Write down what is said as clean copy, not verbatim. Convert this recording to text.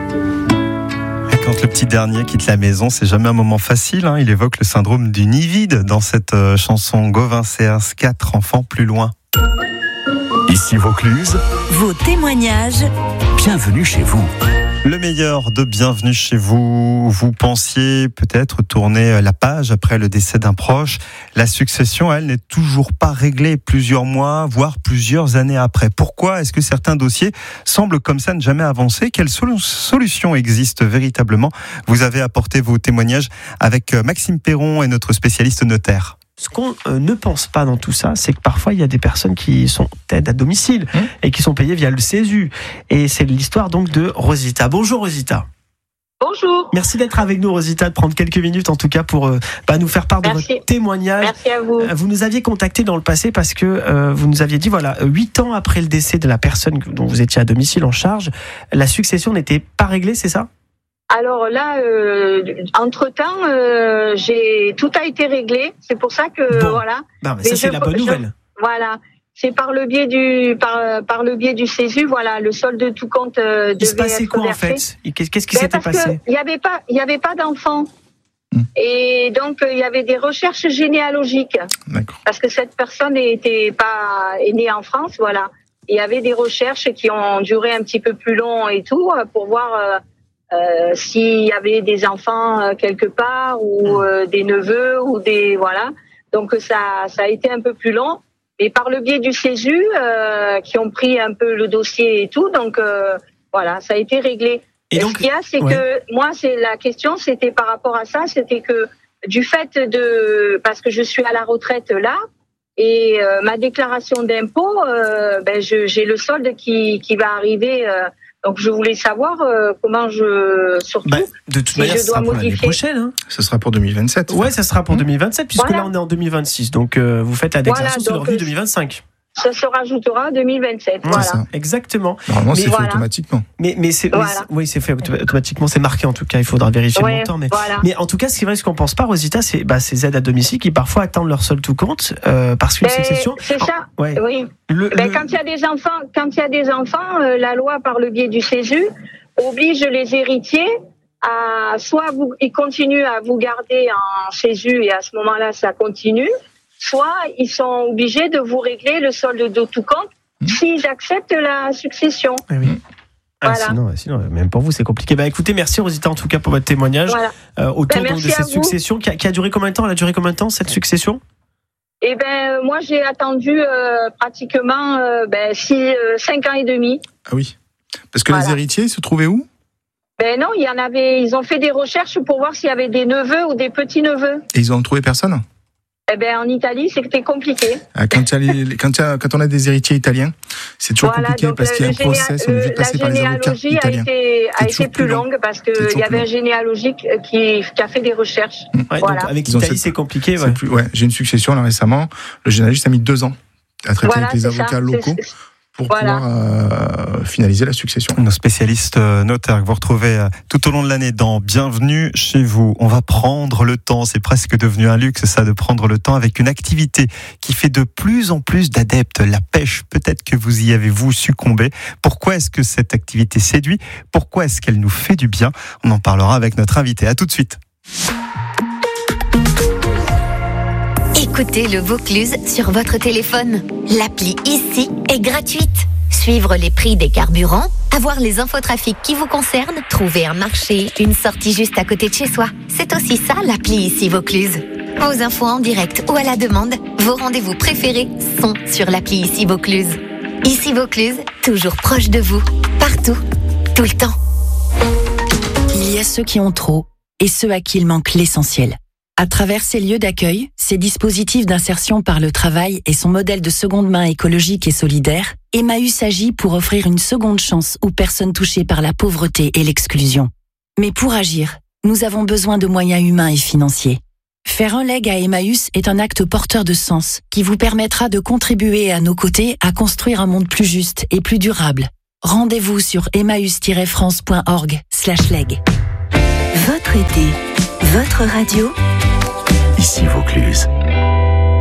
Quand le petit dernier quitte la maison, c'est jamais un moment facile. Il évoque le syndrome du nid vide dans cette chanson Gauvin CS, 4 enfants plus loin. Ici Vaucluse. Vos témoignages. Bienvenue chez vous. Le meilleur de Bienvenue chez vous. Vous pensiez peut-être tourner la page après le décès d'un proche. La succession, elle, n'est toujours pas réglée plusieurs mois, voire plusieurs années après. Pourquoi est-ce que certains dossiers semblent comme ça ne jamais avancer ? Quelles solutions existent véritablement ? Vous avez apporté vos témoignages avec Maxime Perron et notre spécialiste notaire. Ce qu'on ne pense pas dans tout ça, c'est que parfois il y a des personnes qui sont aides à domicile et qui sont payées via le CESU. Et c'est l'histoire donc de Rosita. Bonjour Rosita. Bonjour. Merci d'être avec nous Rosita, de prendre quelques minutes en tout cas pour nous faire part de votre témoignage. Merci à vous. Vous nous aviez contacté dans le passé parce que vous nous aviez dit 8 ans après le décès de la personne dont vous étiez à domicile en charge, la succession n'était pas réglée, c'est ça ? Alors là, entre-temps, tout a été réglé. C'est pour ça que voilà. Non, mais ça c'est la bonne nouvelle. Voilà. C'est par le biais du CESU, voilà, le solde de tout compte devait être versé. Il se passait quoi en fait ? Qu'est-ce qui s'était passé ? Il y avait pas d'enfants. Et donc il y avait des recherches généalogiques. D'accord. Parce que cette personne est née en France, voilà. Il y avait des recherches qui ont duré un petit peu plus long et tout pour voir s'il y avait des enfants quelque part ou des neveux ou des voilà. Donc ça a été un peu plus long. Et par le biais du CESU, qui ont pris un peu le dossier et tout, donc voilà, ça a été réglé. Et donc, ce qu'il y a, c'est que moi, la question, c'était par rapport à ça, c'était que du fait parce que je suis à la retraite là, et ma déclaration d'impôt, j'ai le solde qui va arriver. Donc je voulais savoir comment de toute manière, ça sera pour l'année prochaine. Ce sera pour 2027. Ouais, ça sera pour 2027, puisque là on est en 2026. Donc vous faites la déclaration sur le revenu 2025. Ça se rajoutera 2027. Voilà. Ça. Exactement. Normalement, c'est fait automatiquement. Mais c'est c'est fait automatiquement. C'est marqué en tout cas. Il faudra vérifier le montant. Mais en tout cas, ce qu'on pense pas, Rosita, c'est ces aides à domicile qui parfois attendent leur solde tout compte parce qu'une succession. C'est ça. Oui. Quand il y a des enfants, la loi par le biais du CESU oblige les héritiers à soit ils continuent à vous garder en CESU et à ce moment-là, ça continue. Soit ils sont obligés de vous régler le solde de tout compte s'ils acceptent la succession. Oui. Voilà. Sinon, même pour vous, c'est compliqué. Écoutez, merci Rosita en tout cas pour votre témoignage autour de cette succession qui a duré combien de temps ? Elle a duré combien de temps cette succession ? Moi j'ai attendu pratiquement 5 ans et demi. Ah oui. Parce que les héritiers se trouvaient où ? Non, ils ont fait des recherches pour voir s'il y avait des neveux ou des petits-neveux. Et ils ont trouvé personne ? En Italie, c'était compliqué. Quand on a des héritiers italiens, c'est toujours compliqué parce qu'il y a un process, on est obligé de passer par les avocats italiens. La généalogie a été plus longue parce qu'il y avait un généalogique qui a fait des recherches. Donc avec l'Italie, c'est compliqué. J'ai une succession là récemment. Le généalogiste a mis 2 ans à traiter avec les avocats locaux pour pouvoir finaliser la succession. Nos spécialistes notaires que vous retrouvez tout au long de l'année dans Bienvenue chez vous. On va prendre le temps, c'est presque devenu un luxe ça de prendre le temps avec une activité qui fait de plus en plus d'adeptes, la pêche. Peut-être que vous y avez-vous succombé. Pourquoi est-ce que cette activité séduit ? Pourquoi est-ce qu'elle nous fait du bien ? On en parlera avec notre invité. À tout de suite. Écoutez le Vaucluse sur votre téléphone. L'appli Ici est gratuite. Suivre les prix des carburants, avoir les infotrafics qui vous concernent, trouver un marché, une sortie juste à côté de chez soi. C'est aussi ça l'appli Ici Vaucluse. Aux infos en direct ou à la demande, vos rendez-vous préférés sont sur l'appli Ici Vaucluse. Ici Vaucluse, toujours proche de vous, partout, tout le temps. Il y a ceux qui ont trop et ceux à qui il manque l'essentiel. À travers ces lieux d'accueil, ces dispositifs d'insertion par le travail et son modèle de seconde main écologique et solidaire, Emmaüs agit pour offrir une seconde chance aux personnes touchées par la pauvreté et l'exclusion. Mais pour agir, nous avons besoin de moyens humains et financiers. Faire un leg à Emmaüs est un acte porteur de sens qui vous permettra de contribuer à nos côtés à construire un monde plus juste et plus durable. Rendez-vous sur emmaüs-france.org/leg. Votre été, votre radio. Ici Vaucluse.